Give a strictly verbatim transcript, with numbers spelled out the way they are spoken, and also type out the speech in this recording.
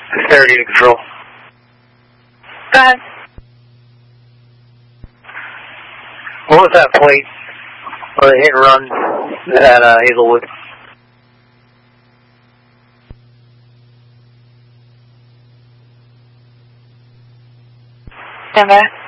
Thirty to control. Go ahead. What was that plate or the hit and run at uh, Hazelwood? Stand by.